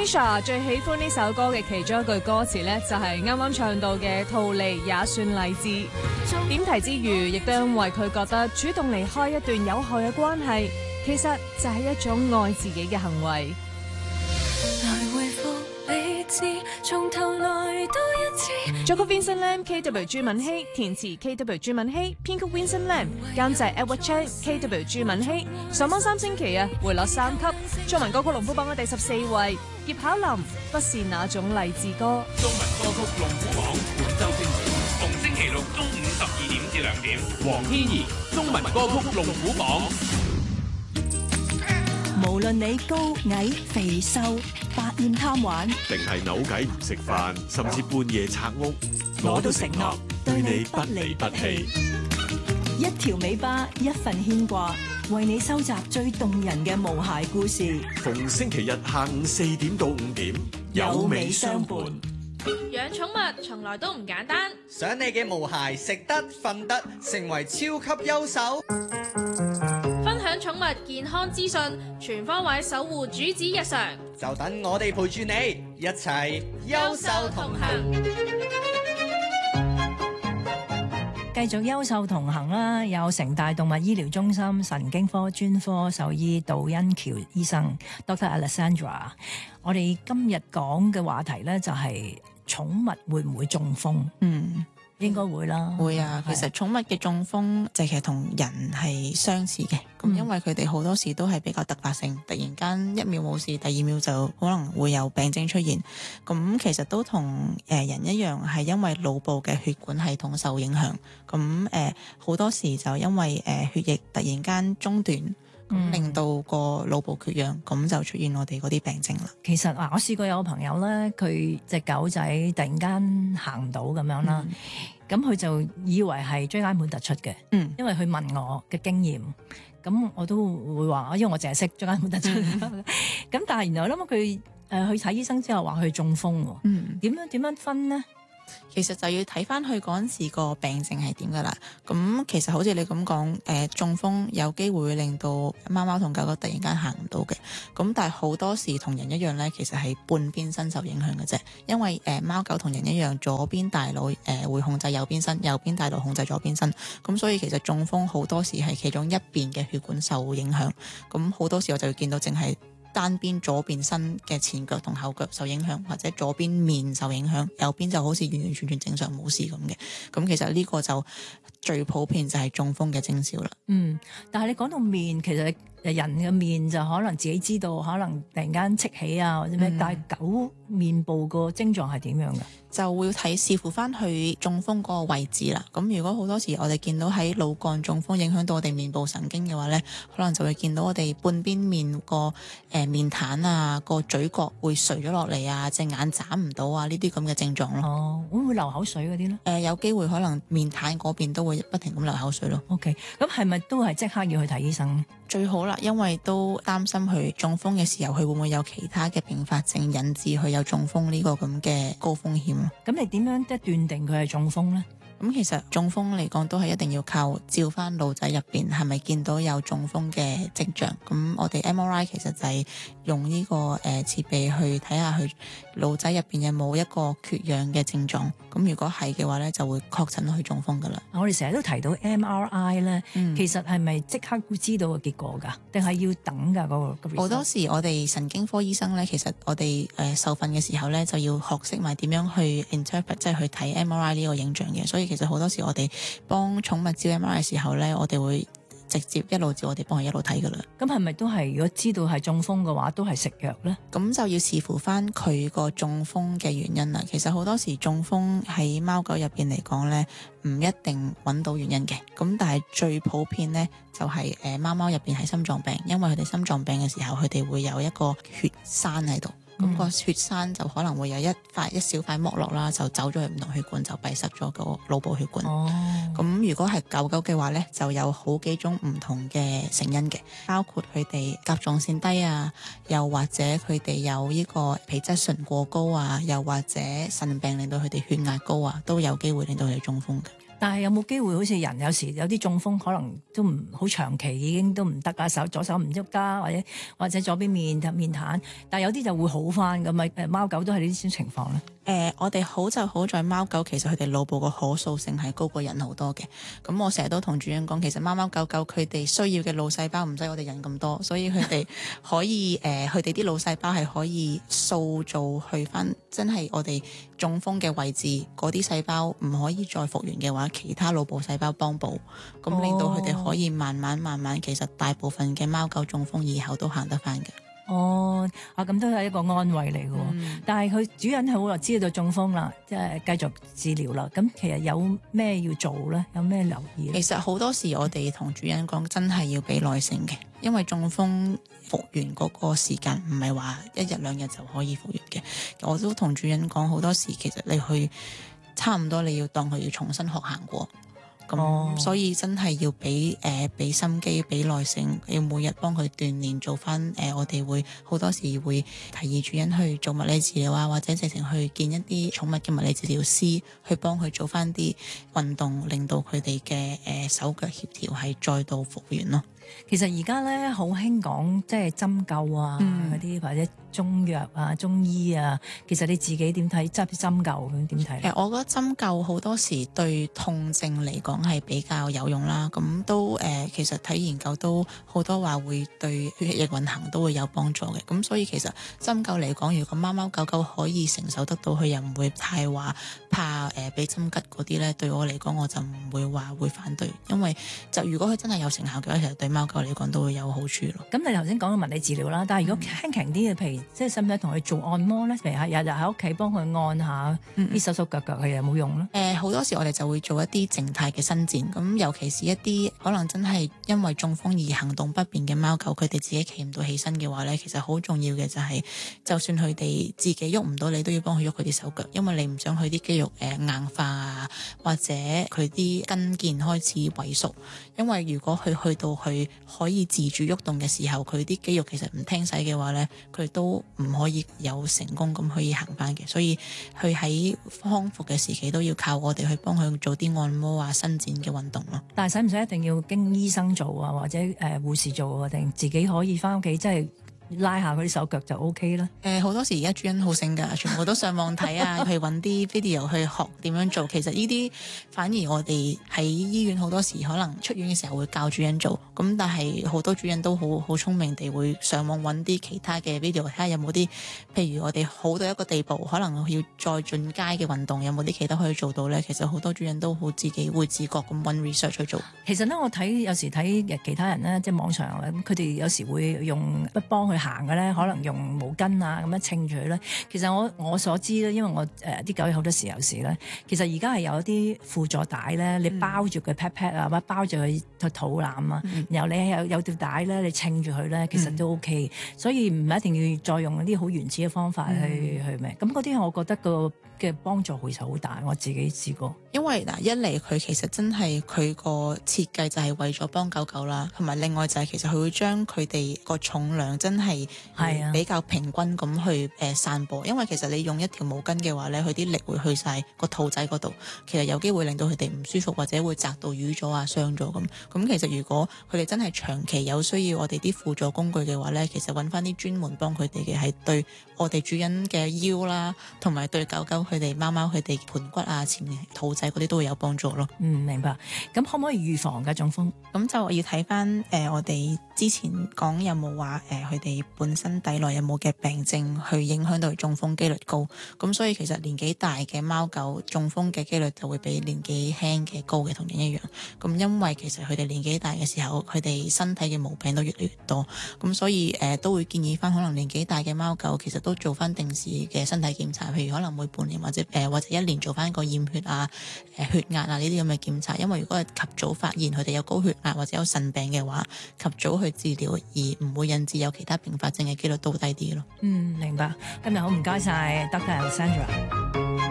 Misha 最喜歡呢首歌嘅其中一句歌詞呢，就係啱啱唱到嘅逃離也算勵志。點題之餘，亦都因為佢覺得主動離開一段有害嘅關係，其實就係一種愛自己嘅行為。作曲 Vincent Lam KW 朱敏希，填詞 KW 朱敏希，編曲 Vincent Lam， 監製 Edward Chan KW 朱敏希。上網3星期回落3級，中文歌曲龍虎榜嘅第14位。葉巧琳不是那種勵志歌。 中文歌曲龍虎榜本周精選，逢星期六中午12點至2點。黃天怡中文歌曲龍虎榜。 無論你高矮肥瘦，百厭貪玩， 定係扭計唔食飯，甚至半夜拆屋， 我都承諾對你不離不棄。 一條尾巴，一份牽掛，為你收集最動人嘅無鞋故事。 逢星期日下午4點到5點，有美相伴。 養寵物從來都唔簡單， 想你嘅毛孩食得瞓得，成為超級優手。 分享寵物健康資訊，全方位守護主子日常， 就等我哋陪住你一齊優獸同行。 繼續優獸同行啦，有城大動物醫療中心神經科專科獸醫杜恩喬醫生 Dr. Alessandra。我哋今日講嘅話題呢，就係寵物會唔會中風？應該會啦， 會啊。其實寵物嘅中風就其實同人係相似嘅，咁因為佢哋好多時都係比較突發性，突然間一秒冇事，第二秒就可能會有病徵出現。咁其實都同人一樣，係因為腦部嘅血管系統受影響。咁好多時就因為血液突然間中斷。令到個腦部缺氧，咁就出現我哋嗰啲病症啦。 其實我試過有個朋友咧，佢隻狗仔突然間行唔到咁樣啦，咁佢就以為係椎間盤突出嘅，因為佢問我嘅經驗，咁我都會話，因為我淨係識椎間盤突出，咁但係原來諗佢去睇醫生之後話佢中風喎，點樣分呢？ 其實就要睇翻佢嗰陣時個病症係點噶啦。咁其實好似你咁講，中風有機會令到貓貓同狗狗突然間行唔到嘅。咁但係好多時同人一樣咧，其實係半邊身受影響嘅啫。因為貓狗同人一樣，左邊大腦會控制右邊身，右邊大腦控制左邊身。咁所以其實中風好多時係其中一邊嘅血管受影響。咁好多時我就會見到淨係單邊左邊身嘅前腳同後腳受影響，或者左邊面受影響，右邊就好似完完全全正常冇事咁嘅。咁其實呢個就最普遍就係中風嘅徵兆啦。 但係你講到面，其實人嘅面就可能自己知道，可能突然間戚起啊或者咩，但係狗面部個症狀係點樣嘅？ 就會睇視乎翻佢中風嗰個位置啦。咁如果好多時我哋見到喺腦幹中風影響到我哋面部神經嘅話咧，可能就會見到我哋半邊面個面癱啊，個嘴角會垂咗落嚟啊，隻眼眨唔到啊，呢啲咁嘅症狀咯。 會唔會流口水嗰啲咧？ 有機會可能面癱嗰邊都會不停咁流口水咯。 OK， 咁係咪都係即刻要去睇醫生？ 最好啦，因為都擔心佢中風嘅時候，佢會唔會有其他嘅併發症引致佢有中風呢個咁嘅高風險。 咁你點樣即係斷定佢係中風呢？ 咁其實中風嚟講都係一定要靠照翻腦仔入邊係咪見到有中風嘅跡象。咁我哋 MRI 其實就係用呢個設備去睇下佢腦仔入邊有冇一個缺氧嘅症狀。咁如果係嘅話咧，就會確診佢中風噶啦。 我哋成日都提到 MRI 咧，其實係咪即刻會知道個結果㗎？定係要等㗎嗰個？ 好多時我哋神經科醫生咧，其實我哋受訓嘅時候咧，就要學識埋點樣去 interpret， 即係去睇 MRI 呢個影像嘅。所以其實好多時我哋幫寵物照 MRI 嘅時候咧，我哋會直接一路照，我哋幫佢一路睇噶啦。 咁係咪都係如果知道係中風嘅話，都係食藥咧？ 咁就要視乎翻佢個中風嘅原因啦。其實好多時中風喺貓狗入邊嚟講咧，唔一定揾到原因嘅。咁但係最普遍咧，就係貓貓入邊係心臟病，因為佢哋心臟病嘅時候，佢哋會有一個血栓喺度。咁個血栓就可能會有一小塊剝落啦，就走咗去唔同血管，就閉塞咗個腦部血管。咁如果係狗狗嘅話咧，就有好幾種唔同嘅成因嘅，包括佢哋甲狀腺低啊，又或者佢哋有呢個皮質醇過高啊，又或者腎病令到佢哋血壓高啊，都有機會令到佢哋中風嘅。 但係有冇機會好似人有時有啲中風可能都唔好長期已經都唔得啊，左手唔喐得，或者左邊面癱，但係有啲就會好翻咁咪貓狗都係呢啲情況咧。 我哋好就好在貓狗其實佢哋腦部個可塑性係高過人好多嘅。咁我成日都同主人講，其實貓貓狗狗佢哋需要嘅腦細胞唔使我哋人咁多，所以佢哋可以佢哋啲腦細胞係可以塑造去翻真係我哋中風嘅位置嗰啲細胞唔可以再復原嘅話，其他腦部細胞幫補，咁令到佢哋可以慢慢其實大部分嘅貓狗中風以後都行得翻嘅。 咁都係一個安慰嚟嘅。但係佢主人係好耐知道中風啦，即係繼續治療啦。咁其實有咩要做咧？有咩留意？ 其實好多時我哋同主人講，真係要俾耐性嘅，因為中風復原嗰個時間唔係話一日兩日就可以復原嘅。我都同主人講，好多時其實你去差唔多你要當佢要重新學行過。咁所以真係要俾心機，俾耐性，要每日幫佢鍛鍊，做翻我哋會好多時會提議主人去做物理治療啊，或者直情去見一啲寵物嘅物理治療師，去幫佢做翻啲運動，令到佢哋嘅手腳協調係再度復原咯。 其實而家咧好興講即係針灸啊嗰啲，或者中藥啊、中醫啊。其實你自己點睇？即係針灸咁點睇？ 我覺得針灸好多時對痛症嚟講係比較有用啦。咁都其實睇研究都好多話會對血液運行都會有幫助嘅。咁所以其實針灸嚟講，如果貓貓狗狗可以承受得到，佢又唔會太話怕俾針吉嗰啲咧。對我嚟講，我就唔會話會反對，因為就如果佢真係有成效嘅話，其實對貓狗嚟講都會有好處咯。 咁你頭先講到物理治療啦，但係如果輕強啲嘅，譬如即係使唔使同佢做按摩咧？譬如日日喺屋企幫佢按下啲手手腳腳，係有冇用咧？ 好多時我哋就會做一啲靜態嘅伸展，咁尤其是一啲可能真係因為中風而行動不便嘅貓狗，佢哋自己企唔到起身嘅話咧，其實好重要嘅就係，就算佢哋自己喐唔到，你都要幫佢喐佢啲手腳，因為你唔想佢啲肌肉硬化啊，或者佢啲筋腱開始萎縮。因為如果佢去到佢可以自主喐動嘅時候，佢啲肌肉其實唔聽使嘅話咧，佢都唔可以有成功咁可以行翻嘅。所以佢喺康復嘅時期都要靠我哋去幫佢做啲按摩啊、伸展嘅運動咯。 但係使唔使一定要經醫生做啊，或者護士做啊，定自己可以翻屋企即係拉下佢啲手腳就 OK 啦？ 好多時而家主人好醒㗎，全部都上網睇啊，去揾啲 video 去學點樣做。其實呢啲反而我哋喺醫院好多時可能出院嘅時候會教主人做，咁但係好多主人都好聰明地會上網揾啲其他嘅 video 睇下有冇啲，譬如我哋好到一個地步，可能要再進階嘅運動，有冇啲其他可以做到呢？其實好多主人都好自己會自覺咁揾 research 去做。 其實呢，我有時睇其他人呢，即係網上佢哋有時會用幫佢行嘅咧，可能用毛巾啊咁樣稱住佢咧。其實我所知咧，因為我啲狗有好多時有時咧，其實而家係有啲輔助帶咧，你包住佢 pat pat 啊，或者包住佢肚腩啊，然後你有條帶咧，你稱住佢咧，其實都 OK。所以唔一定要再用啲好原始嘅方法去咩。咁嗰啲我覺得嘅幫助其實好大，我自己試過。 因為一嚟佢其實真係佢個設計就係為咗幫狗狗啦，同埋另外就係其實佢會將佢哋個重量真係比較平均咁去散播。因為其實你用一條毛巾嘅話咧，佢啲力會去晒個肚仔嗰度，其實有機會令到佢哋唔舒服，或者會砸到瘀咗啊、傷咗咁。咁其實如果佢哋真係長期有需要我哋啲輔助工具嘅話咧，其實揾翻啲專門幫佢哋嘅係對我哋主人嘅腰啦，同埋對狗狗佢哋貓貓佢哋盤骨啊、前肚仔嗰啲都會有幫助咯。 明白。咁可唔可以預防嘅中風？ 咁就要睇翻我哋之前講有冇話佢哋本身體內有冇嘅病症去影響到中風機率高。咁所以其實年紀大嘅貓狗中風嘅機率就會比年紀輕嘅高嘅，同人一樣。咁因為其實佢哋年紀大嘅時候，佢哋身體嘅毛病都越嚟越多。咁所以都會建議翻可能年紀大嘅貓狗其實都做翻定時嘅身體檢查，譬如可能每半年或者一年做翻個驗血啊、血壓啊呢啲咁嘅檢查。因為如果係及早發現佢哋有高血壓或者有腎病嘅話，及早去治療而唔會引致有其他併發症嘅機率都低啲咯。 明白。今日好唔該晒 Dr. Alexandra。